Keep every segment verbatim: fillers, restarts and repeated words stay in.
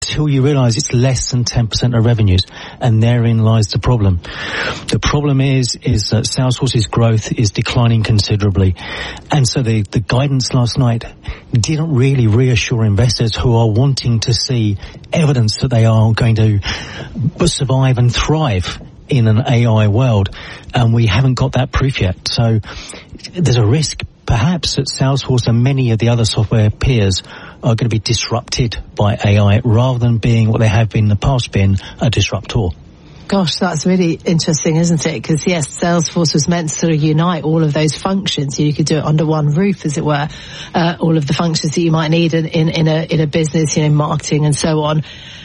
until you realize it's less than ten percent of revenues, and therein lies the problem. The problem is, is that Salesforce's growth is declining considerably, and so the, the guidance last night didn't really reassure investors who are wanting to see evidence that they are going to survive and thrive in an A I world, and we haven't got that proof yet. So there's a risk, perhaps, that Salesforce and many of the other software peers are going to be disrupted by A I rather than being what they have been in the past, been a disruptor. Gosh, that's really interesting, isn't it? Because, yes, Salesforce was meant to sort of unite all of those functions. You could do it under one roof, as it were, uh, all of the functions that you might need in, in, in, a, in a business, you know, marketing and so on.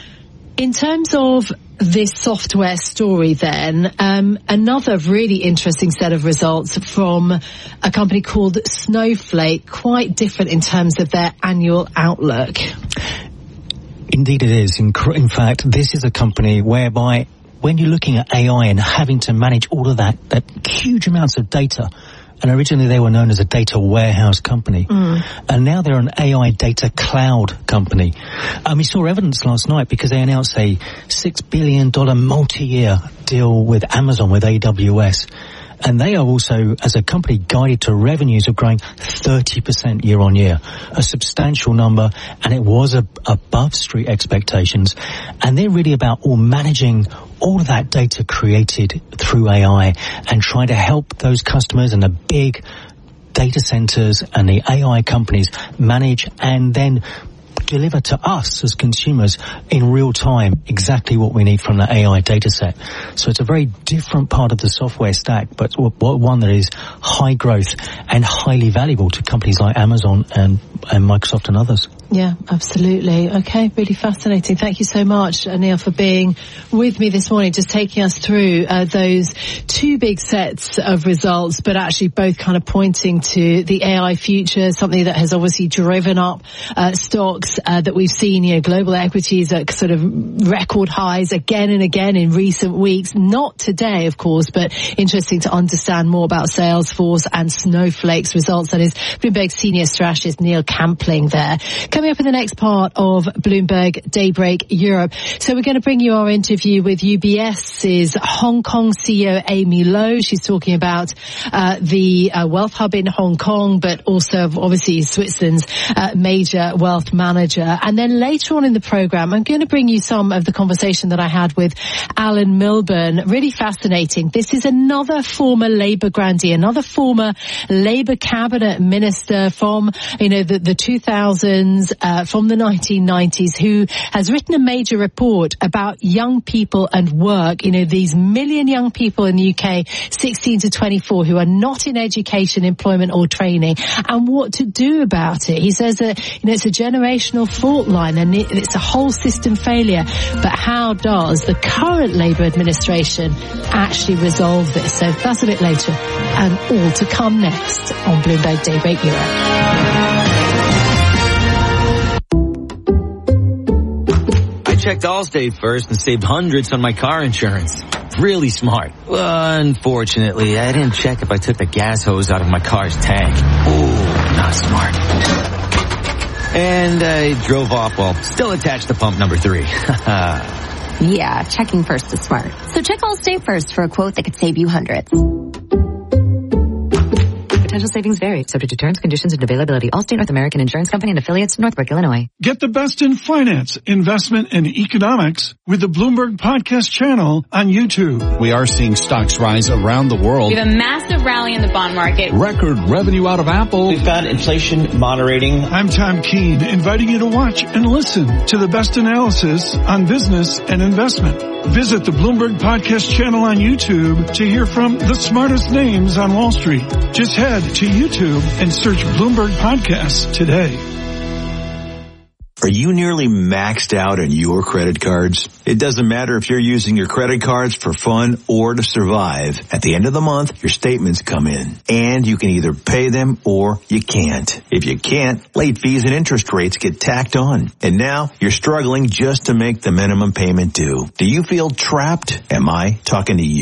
In terms of this software story then, um, another really interesting set of results from a company called Snowflake, quite different in terms of their annual outlook. Indeed it is. In, in fact, this is a company whereby when you're looking at A I and having to manage all of that, that huge amounts of data, and originally they were known as a data warehouse company, mm. and now they're an A I data cloud company. Um, we saw evidence last night because they announced a six billion dollars multi-year deal with Amazon, with A W S. And they are also, as a company, guided to revenues of growing thirty percent year on year, a substantial number, and it was a, above street expectations. And they're really about all managing all of that data created through A I and trying to help those customers and the big data centers and the A I companies manage and then deliver to us as consumers in real time exactly what we need from the A I data set. So it's a very different part of the software stack, but one that is high growth and highly valuable to companies like Amazon and, and Microsoft and others. Yeah, absolutely. Okay, really fascinating. Thank you so much, Anil, for being with me this morning, just taking us through uh, those two big sets of results, but actually both kind of pointing to the A I future, something that has obviously driven up uh, stocks uh, that we've seen, you know, global equities at sort of record highs again and again in recent weeks. Not today, of course, but interesting to understand more about Salesforce and Snowflake's results. That is Bloomberg senior strategist Neil Campling there. Coming up in the next part of Bloomberg Daybreak Europe. So we're going to bring you our interview with UBS's Hong Kong C E O Amy Lowe. She's talking about uh, the uh, wealth hub in Hong Kong, but also obviously Switzerland's uh, major wealth manager. And then later on in the program, I'm going to bring you some of the conversation that I had with Alan Milburn. Really fascinating. This is another former Labour grandee, another former Labour cabinet minister from, you know, the, the two thousands, Uh, from the nineteen nineties, who has written a major report about young people and work. You know, these million young people in the U K, sixteen to twenty-four, who are not in education, employment or training, and what to do about it. He says that, you know, it's a generational fault line and it, it's a whole system failure. But how does the current Labour administration actually resolve this? So that's a bit later, and all to come next on Bloomberg Daybreak Europe. Checked Allstate first and saved hundreds on my car insurance. Really smart. Unfortunately, I didn't check if I took the gas hose out of my car's tank. Ooh, not smart. And I drove off while still attached to pump number three. Yeah, checking first is smart. So check Allstate first for a quote that could save you hundreds. Potential savings vary, subject to terms, conditions, and availability. Allstate North American Insurance Company and affiliates, Northbrook, Illinois. Get the best in finance, investment, and economics with the Bloomberg Podcast channel on YouTube. We are seeing stocks rise around the world. We have a massive rally in the bond market. Record revenue out of Apple. We've got inflation moderating. I'm Tom Keene, inviting you to watch and listen to the best analysis on business and investment. Visit the Bloomberg Podcast channel on YouTube to hear from the smartest names on Wall Street. Just head to YouTube and search Bloomberg Podcasts today. Are you nearly maxed out on your credit cards? It doesn't matter if you're using your credit cards for fun or to survive. At the end of the month, your statements come in, and you can either pay them or you can't. If you can't, late fees and interest rates get tacked on. And now you're struggling just to make the minimum payment due. Do you feel trapped? Am I talking to you?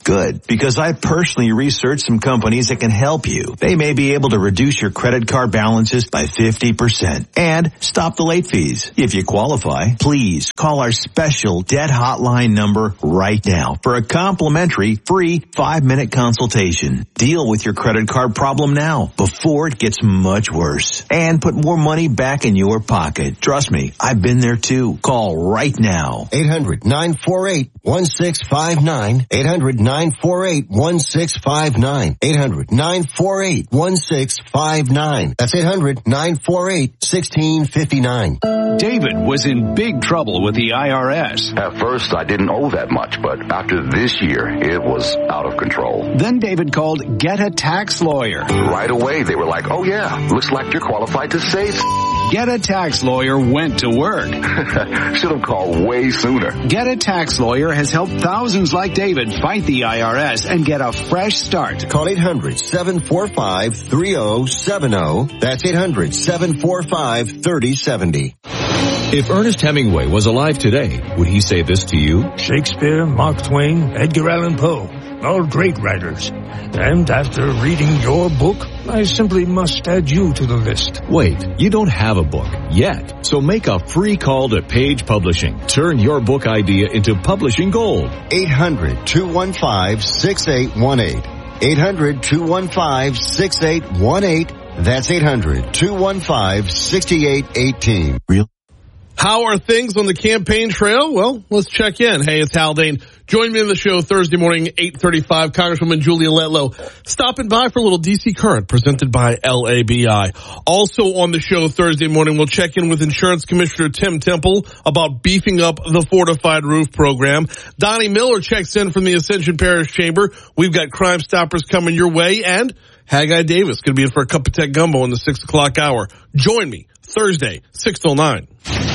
Good, because I personally researched some companies that can help you. They may be able to reduce your credit card balances by fifty percent and stop the late fees. If you qualify, please call our special debt hotline number right now for a complimentary free five-minute consultation. Deal with your credit card problem now before it gets much worse and put more money back in your pocket. Trust me, I've been there too. Call right now. eight hundred nine four eight one six five nine. eight hundred nine four eight one six five nine. eight hundred nine four eight one six five nine. That's eight hundred nine four eight one six five nine. David was in big trouble with the I R S. At first, I didn't owe that much, but after this year, it was out of control. Then David called Get a Tax Lawyer. Right away, they were like, oh yeah, looks like you're qualified to save. Get a Tax Lawyer went to work. Should have called way sooner. Get a Tax Lawyer has helped thousands like David fight the I R S and get a fresh start. Call eight hundred seven four five three oh seven oh. That's eight hundred seven four five three oh seven oh. If Ernest Hemingway was alive today, would he say this to you? Shakespeare, Mark Twain, Edgar Allan Poe, all great writers. And after reading your book, I simply must add you to the list. Wait, you don't have a book yet. So make a free call to Page Publishing. Turn your book idea into publishing gold. eight hundred two one five six eight one eight. eight hundred two one five six eight one eight. That's eight hundred two one five six eight one eight. Real. How are things on the campaign trail? Well, let's check in. Hey, it's Haldane. Join me in the show Thursday morning, eight thirty-five. Congresswoman Julia Letlow stopping by for a little D C Current presented by L A B I. Also on the show Thursday morning, we'll check in with Insurance Commissioner Tim Temple about beefing up the fortified roof program. Donnie Miller checks in from the Ascension Parish Chamber. We've got Crime Stoppers coming your way, and Haggai Davis going to be in for a cup of tech gumbo in the six o'clock hour. Join me Thursday, six till nine.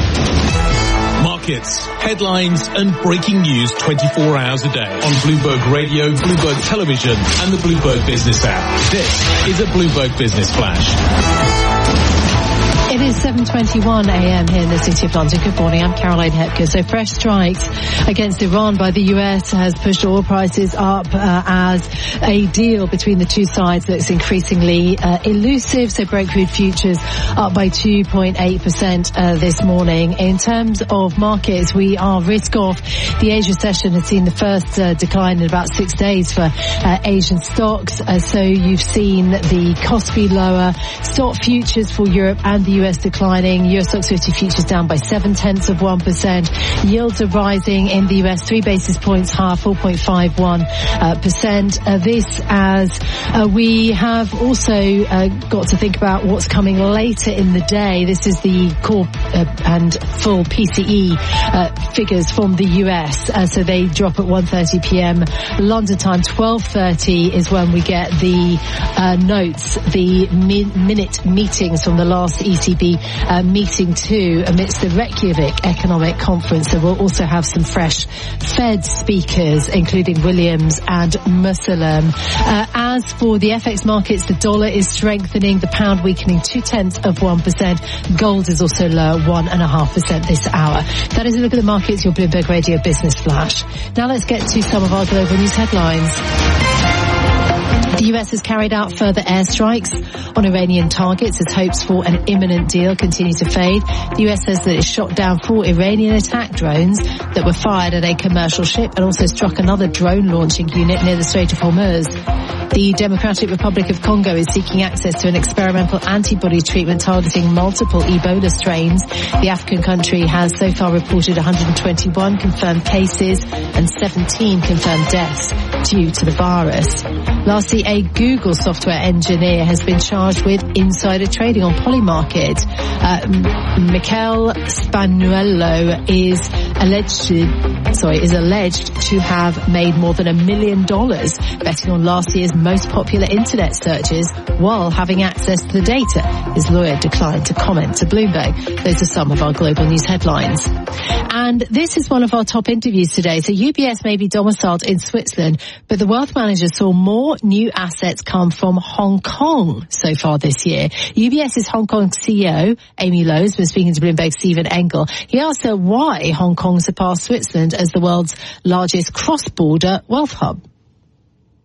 Markets, headlines, and breaking news twenty-four hours a day on Bloomberg Radio, Bloomberg Television, and the Bloomberg Business app. This is a Bloomberg Business Flash. It is seven twenty-one a.m. here in the City of London. Good morning. I'm Caroline Hepker. So fresh strikes against Iran by the U S has pushed oil prices up uh, as a deal between the two sides looks increasingly uh, elusive. So Brent crude futures up by two point eight percent uh, this morning. In terms of markets, we are risk off. The Asia session has seen the first uh, decline in about six days for uh, Asian stocks. Uh, so you've seen the C O S P I lower, stock futures for Europe and the U S declining. U S Stocks fifty futures down by seven tenths of one percent. Yields are rising in the U S three basis points higher, four point five one percent. Uh, this as uh, we have also uh, got to think about what's coming later in the day. This is the core uh, and full P C E uh, figures from the U S. Uh, so they drop at one thirty p.m. London time. twelve thirty is when we get the uh, notes, the min- minute meetings from the last E C B uh, meeting too, amidst the Reykjavik Economic Conference. So we'll also have some fresh Fed speakers, including Williams and Muslim. Uh, as for the F X markets, the dollar is strengthening, the pound weakening two tenths of one percent. Gold is also lower, one and a half percent this hour. That is a look at the markets, your Bloomberg Radio Business Flash. Now let's get to some of our global news headlines. The U S has carried out further airstrikes on Iranian targets as hopes for an imminent deal continue to fade. The U S says that it shot down four Iranian attack drones that were fired at a commercial ship and also struck another drone launching unit near the Strait of Hormuz. The Democratic Republic of Congo is seeking access to an experimental antibody treatment targeting multiple Ebola strains. The African country has so far reported one hundred twenty-one confirmed cases and seventeen confirmed deaths due to the virus. Lastly, a Google software engineer has been charged with insider trading on Polymarket. Uh, Michael Spanuello is alleged, sorry, is alleged to have made more than a million dollars betting on last year's most popular internet searches while having access to the data. His lawyer declined to comment to Bloomberg. Those are some of our global news headlines. And this is one of our top interviews today. So U B S may be domiciled in Switzerland, but the wealth manager saw more new assets come from Hong Kong so far this year. UBS's Hong Kong C E O, Amy Lowe, has been speaking to Bloomberg's Stephen Engel. He asked her why Hong Kong surpassed Switzerland as the world's largest cross-border wealth hub.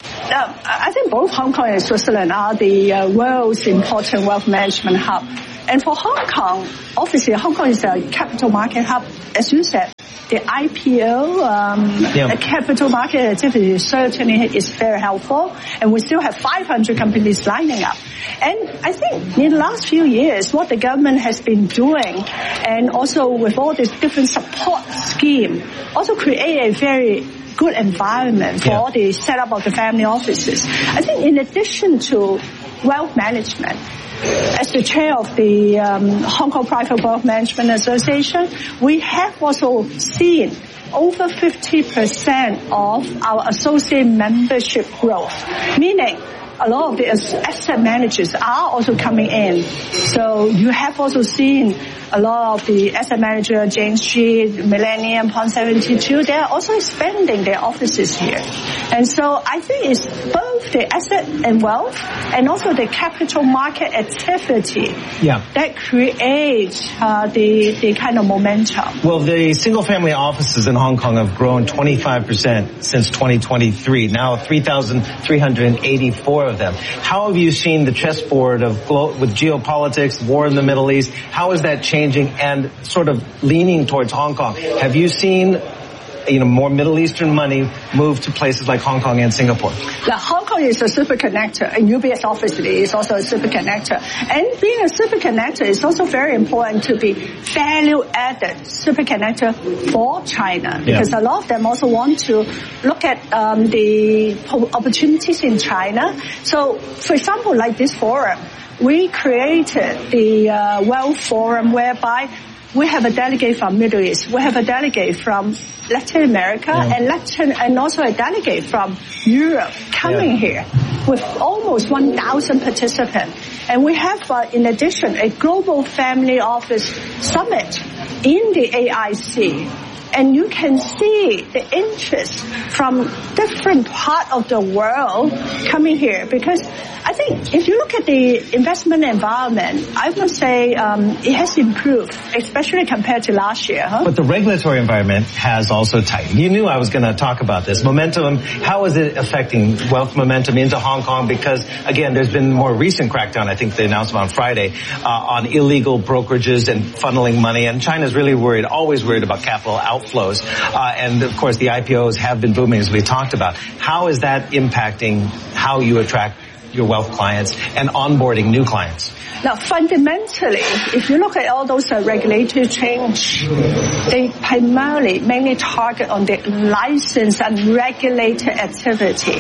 Uh, I think both Hong Kong and Switzerland are the uh, world's important wealth management hub. And for Hong Kong, obviously Hong Kong is a capital market hub. As you said, the I P O, um, yeah. the capital market activity certainly is very helpful. And we still have five hundred companies lining up. And I think in the last few years, what the government has been doing, and also with all this different support scheme, also create a very good environment for yeah. all the setup of the family offices. I think in addition to wealth management, as the chair of the um, Hong Kong Private Wealth Management Association, we have also seen over fifty percent of our associate membership growth, meaning a lot of the asset managers are also coming in. So you have also seen a lot of the asset manager, James Street, Millennium, Pond seventy-two, they're also expanding their offices here. And so I think it's both the asset and wealth and also the capital market activity yeah. that creates uh, the, the kind of momentum. Well, the single-family offices in Hong Kong have grown twenty-five percent since twenty twenty-three, now three thousand three hundred eighty-four of them. How have you seen the chessboard of glo- with geopolitics, war in the Middle East? How is that changing and sort of leaning towards Hong Kong? Have you seen, you know, more Middle Eastern money move to places like Hong Kong and Singapore? Now, Hong Kong is a super connector, and U B S obviously is also a super connector. And being a super connector is also very important to be value-added super connector for China, because yeah. a lot of them also want to look at um, the opportunities in China. So, for example, like this forum, we created the uh, Wealth Forum whereby we have a delegate from Middle East, we have a delegate from Latin America, yeah. and Latin, and also a delegate from Europe coming yeah. here with almost one thousand participants. And we have, uh, in addition, a global family office summit in the A I C. And you can see the interest from different parts of the world coming here, because I think if you look at the investment environment, I must say um, it has improved, especially compared to last year. Huh? But the regulatory environment has also tightened. You knew I was going to talk about this. Momentum, how is it affecting wealth momentum into Hong Kong? Because, again, there's been more recent crackdown, I think the announcement on Friday, uh, on illegal brokerages and funneling money. And China's really worried, always worried about capital outflows. Uh, and, of course, the I P Os have been booming, as we talked about. How is that impacting how you attract your wealth clients and onboarding new clients? Now, fundamentally, if you look at all those uh, regulatory change, they primarily mainly target on the licensed and regulated activity.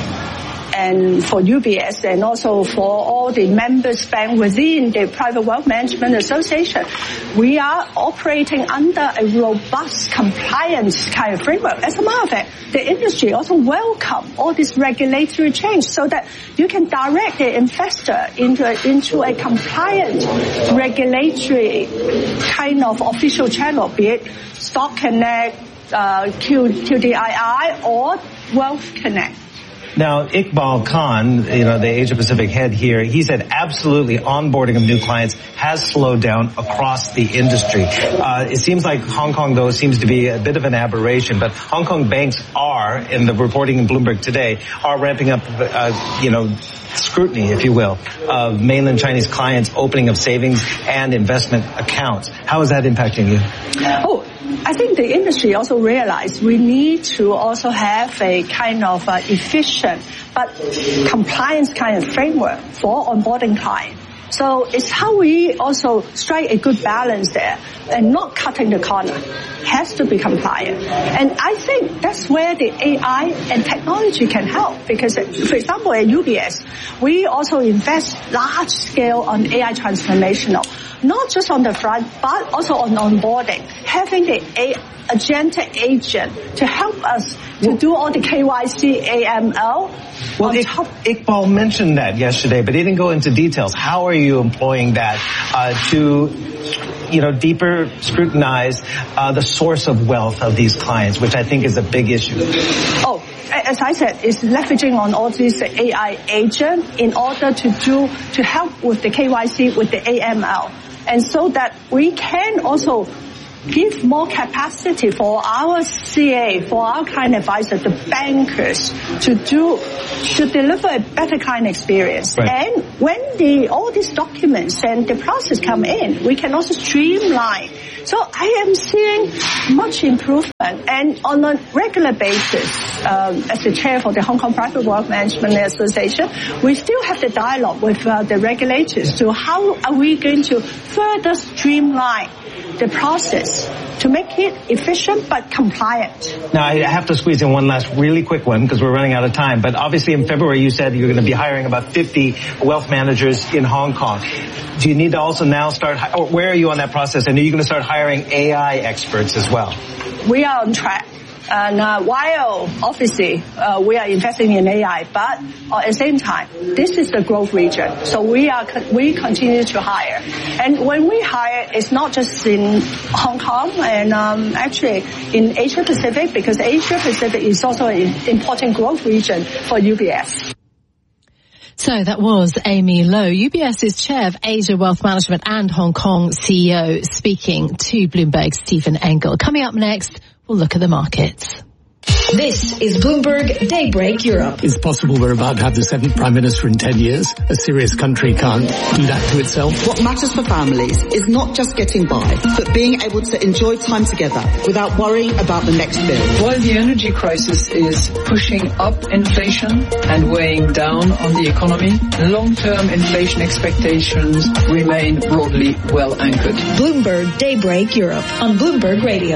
And for U B S and also for all the members bank within the Private Wealth Management Association, we are operating under a robust compliance kind of framework. As a matter of fact, the industry also welcome all this regulatory change so that you can direct the investor into a, into a compliant regulatory kind of official channel, be it Stock Connect, uh, Q, QDII, or Wealth Connect. Now, Iqbal Khan, you know, the Asia Pacific head here, he said absolutely onboarding of new clients has slowed down across the industry. Uh, it seems like Hong Kong, though, seems to be a bit of an aberration, but Hong Kong banks are, in the reporting in Bloomberg today, are ramping up, uh, you know, scrutiny, if you will, of mainland Chinese clients opening of savings and investment accounts. How is that impacting you? Oh, I think the industry also realized we need to also have a kind of uh, efficient but compliance kind of framework for onboarding clients. So it's how we also strike a good balance there and not cutting the corner. Has to be compliant. And I think that's where the A I and technology can help, because, for example, at U B S, we also invest large scale on A I transformational, not just on the front, but also on onboarding, having the A I agentic agent to help us to do all the K Y C, A M L. Well, Ik- Iqbal mentioned that yesterday, but he didn't go into details. How are you employing that uh, to, you know, deeper scrutinize uh, the source of wealth of these clients, which I think is a big issue? Oh, as I said, it's leveraging on all these A I agents in order to do to help with the K Y C, with the A M L, and so that we can also give more capacity for our C A, for our client advisor, the bankers, to do, to deliver a better client experience. Right. And when the all these documents and the process come in, we can also streamline. So I am seeing much improvement, and on a regular basis, um, as the chair for the Hong Kong Private Wealth Management Association, we still have the dialogue with uh, the regulators to how are we going to further streamline the process to make it efficient but compliant. Now, I have to squeeze in one last really quick one because we're running out of time. But obviously in February you said you're going to be hiring about fifty wealth managers in Hong Kong. Do you need to also now start, or where are you on that process? And are you going to start hiring A I experts as well? We are on track. And uh, while obviously uh, we are investing in A I, but uh, at the same time, this is the growth region. So we are we continue to hire. And when we hire, it's not just in Hong Kong and um, actually in Asia Pacific, because Asia Pacific is also an important growth region for U B S. So that was Amy Low, UBS's chair of Asia Wealth Management and Hong Kong C E O, speaking to Bloomberg's Stephen Engel. Coming up next, we'll look at the markets. This is Bloomberg Daybreak Europe. It's possible we're about to have the seventh Prime Minister in ten years. A serious country can't do that to itself. What matters for families is not just getting by, but being able to enjoy time together without worrying about the next bill. While the energy crisis is pushing up inflation and weighing down on the economy, long-term inflation expectations remain broadly well anchored. Bloomberg Daybreak Europe on Bloomberg Radio.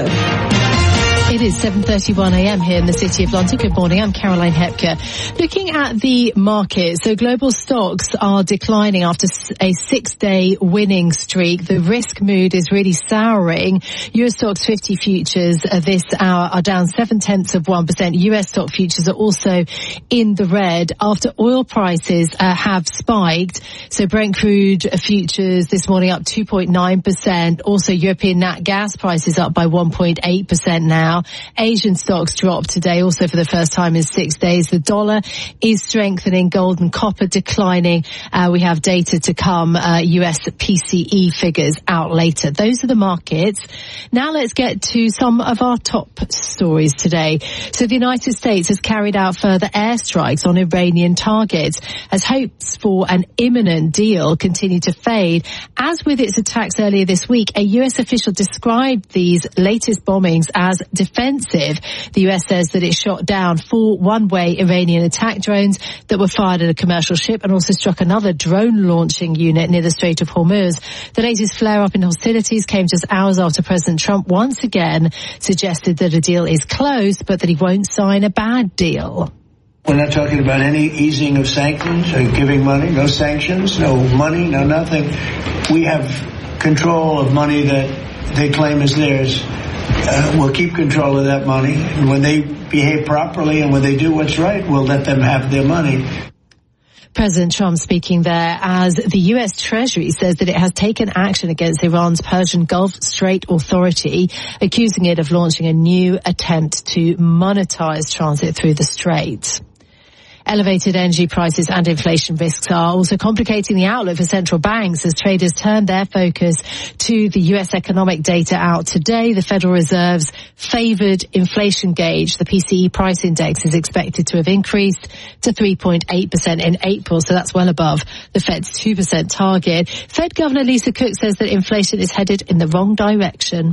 It is seven thirty-one a.m. here in the City of London. Good morning. I'm Caroline Hepker. Looking at the market, so global stocks are declining after a six-day winning streak. The risk mood is really souring. Euro Stoxx fifty futures uh, this hour are down seven-tenths of one percent. U S stock futures are also in the red after oil prices uh, have spiked. So Brent crude futures this morning up two point nine percent. Also European nat gas prices up by one point eight percent now. Asian stocks dropped today also for the first time in six days. The dollar is strengthening, gold and copper declining. Uh, we have data to come, uh, U S P C E figures out later. Those are the markets. Now let's get to some of our top stories today. So the United States has carried out further airstrikes on Iranian targets as hopes for an imminent deal continue to fade. As with its attacks earlier this week, a U S official described these latest bombings as defensive. The U S says that it shot down four one-way Iranian attack drones that were fired at a commercial ship and also struck another drone launching unit near the Strait of Hormuz. The latest flare-up in hostilities came just hours after President Trump once again suggested that a deal is close, but that he won't sign a bad deal. We're not talking about any easing of sanctions or giving money, no sanctions, no money, no nothing. We have control of money that they claim is theirs. Uh, we'll keep control of that money. And when they behave properly and when they do what's right, we'll let them have their money. President Trump speaking there as the U S Treasury says that it has taken action against Iran's Persian Gulf Strait Authority, accusing it of launching a new attempt to monetize transit through the strait. Elevated energy prices and inflation risks are also complicating the outlook for central banks as traders turn their focus to the U S economic data out today. The Federal Reserve's favored inflation gauge, the P C E price index, is expected to have increased to three point eight percent in April, so that's well above the Fed's two percent target. Fed Governor Lisa Cook says that inflation is headed in the wrong direction.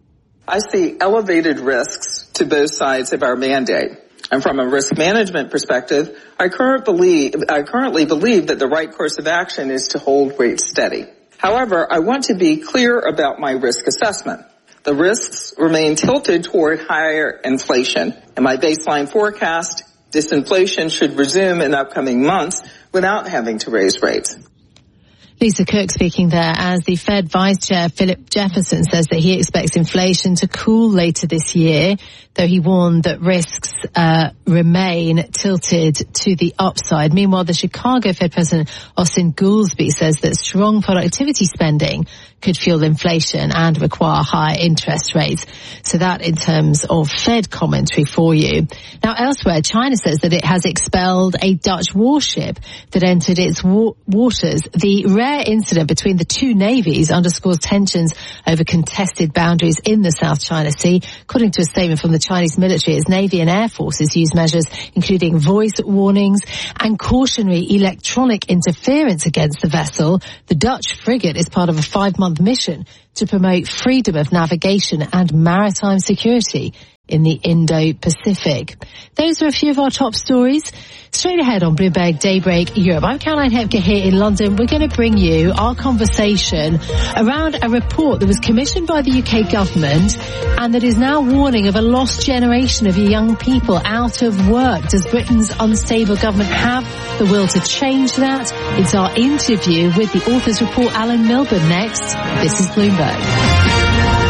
I see elevated risks to both sides of our mandate. And from a risk management perspective, I, current believe, I currently believe that the right course of action is to hold rates steady. However, I want to be clear about my risk assessment. The risks remain tilted toward higher inflation. In my baseline forecast, disinflation should resume in upcoming months without having to raise rates. Lisa Cook speaking there as the Fed Vice Chair Philip Jefferson says that he expects inflation to cool later this year, though he warned that risks uh, remain tilted to the upside. Meanwhile, the Chicago Fed President Austin Goolsbee says that strong productivity spending could fuel inflation and require higher interest rates. So that in terms of Fed commentary for you. Now elsewhere, China says that it has expelled a Dutch warship that entered its wa- waters. The rare incident between the two navies underscores tensions over contested boundaries in the South China Sea. According to a statement from the Chinese military, its Navy and Air Forces use measures including voice warnings and cautionary electronic interference against the vessel. The Dutch frigate is part of a five-month mission to promote freedom of navigation and maritime security in the Indo-Pacific. Those are a few of our top stories. Straight ahead on Bloomberg Daybreak Europe. I'm Caroline Hepker here in London. We're going to bring you our conversation around a report that was commissioned by the U K government and that is now warning of a lost generation of young people out of work. Does Britain's unstable government have the will to change that? It's our interview with the author's report, Alan Milburn, next. This is Bloomberg.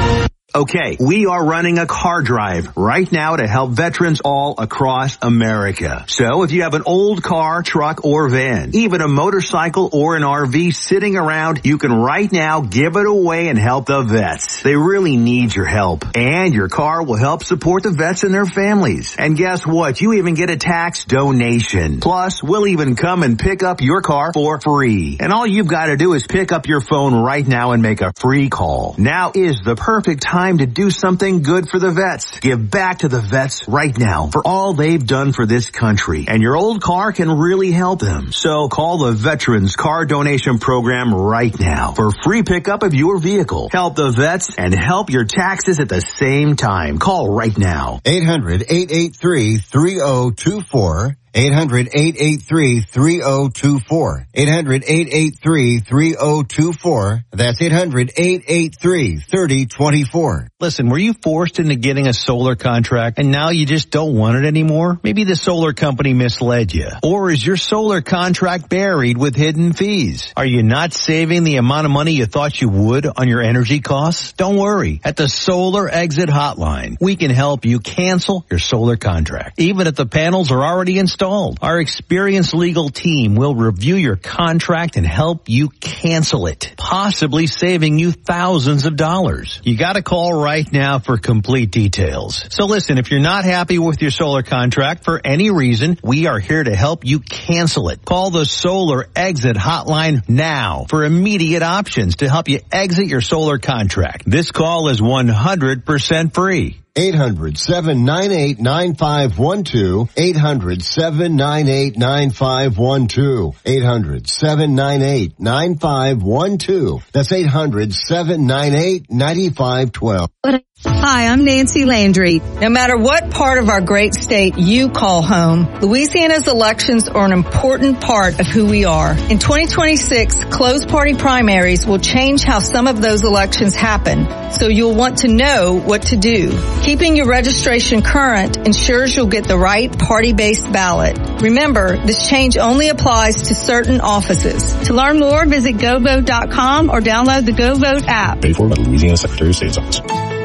Okay, we are running a car drive right now to help veterans all across America. So if you have an old car, truck, or van, even a motorcycle or an R V sitting around, you can right now give it away and help the vets. They really need your help. And your car will help support the vets and their families. And guess what? You even get a tax donation. Plus, we'll even come and pick up your car for free. And all you've got to do is pick up your phone right now and make a free call. Now is the perfect time Time to do something good for the vets. Give back to the vets right now for all they've done for this country. And your old car can really help them. So call the Veterans Car Donation Program right now for free pickup of your vehicle. Help the vets and help your taxes at the same time. Call right now. eight hundred, eight eight three, three oh two four. eight hundred, eight eight three, three oh two four. eight hundred, eight eight three, three oh two four. That's eight hundred, eight eight three, three oh two four. Listen, were you forced into getting a solar contract and now you just don't want it anymore? Maybe the solar company misled you. Or is your solar contract buried with hidden fees? Are you not saving the amount of money you thought you would on your energy costs? Don't worry. At the Solar Exit Hotline, we can help you cancel your solar contract, even if the panels are already installed. Our experienced legal team will review your contract and help you cancel it, possibly saving you thousands of dollars. You got to call right now for complete details. So listen, if you're not happy with your solar contract for any reason, we are here to help you cancel it. Call the Solar Exit Hotline now for immediate options to help you exit your solar contract. This call is one hundred percent free. eight hundred, seven nine eight, nine five one two. eight hundred, seven nine eight, nine five one two. eight hundred, seven nine eight, nine five one two. That's eight hundred, seven nine eight, nine five one two. Hi, I'm Nancy Landry. No matter what part of our great state you call home, Louisiana's elections are an important part of who we are. In twenty twenty-six, closed party primaries will change how some of those elections happen, so you'll want to know what to do. Keeping your registration current ensures you'll get the right party-based ballot. Remember, this change only applies to certain offices. To learn more, visit go vote dot com or download the GoVote app. Paid for by the Louisiana Secretary of State's office.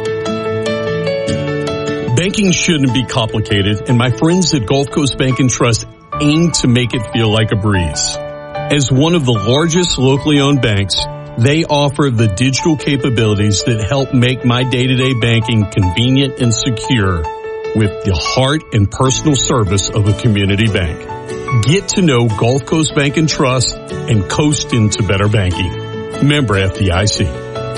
Banking shouldn't be complicated, and my friends at Gulf Coast Bank and Trust aim to make it feel like a breeze. As one of the largest locally owned banks, they offer the digital capabilities that help make my day-to-day banking convenient and secure with the heart and personal service of a community bank. Get to know Gulf Coast Bank and Trust and coast into better banking. Member F D I C.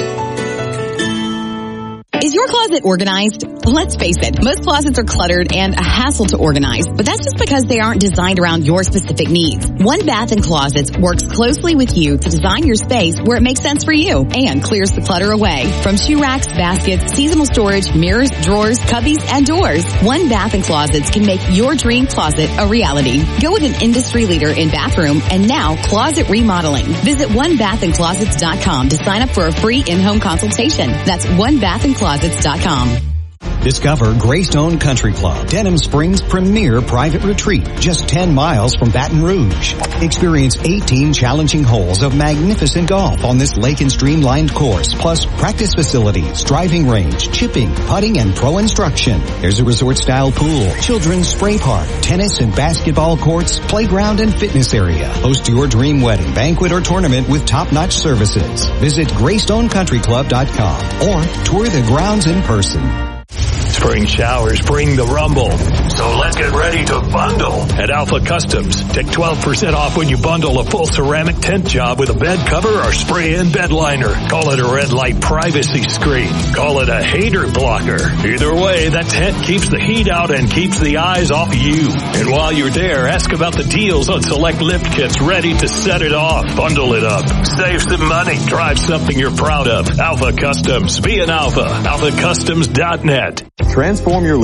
Is your closet organized? Let's face it, most closets are cluttered and a hassle to organize, but that's just because they aren't designed around your specific needs. One Bath and Closets works closely with you to design your space where it makes sense for you and clears the clutter away. From shoe racks, baskets, seasonal storage, mirrors, drawers, cubbies, and doors, One Bath and Closets can make your dream closet a reality. Go with an industry leader in bathroom and now closet remodeling. Visit one bath and closets dot com to sign up for a free in-home consultation. That's one bath and closets dot com. Discover Greystone Country Club, Denham Springs' premier private retreat, just ten miles from Baton Rouge. Experience eighteen challenging holes of magnificent golf on this lake and streamlined course, plus practice facilities, driving range, chipping, putting, and pro instruction. There's a resort-style pool, children's spray park, tennis and basketball courts, playground, and fitness area. Host your dream wedding, banquet, or tournament with top-notch services. Visit greystone country club dot com or tour the grounds in person. Spring showers bring the rumble. So let's get ready to bundle at Alpha Customs. Take twelve percent off when you bundle a full ceramic tent job with a bed cover or spray-in bed liner. Call it a red light privacy screen. Call it a hater blocker. Either way, that tent keeps the heat out and keeps the eyes off you. And while you're there, ask about the deals on select lift kits ready to set it off. Bundle it up. Save some money. Drive something you're proud of. Alpha Customs. Be an Alpha. alpha customs dot net. Transform your